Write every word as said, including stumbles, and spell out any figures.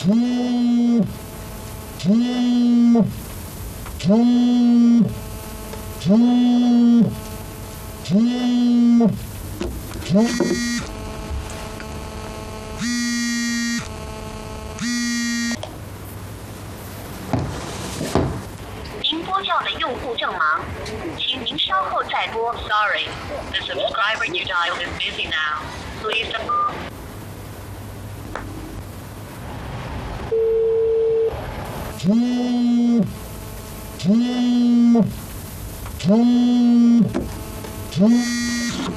您拨叫的用户正忙，请您稍后再拨。Sorry, the subscriber you dialed is busy now. Please don't. Mm-hmm.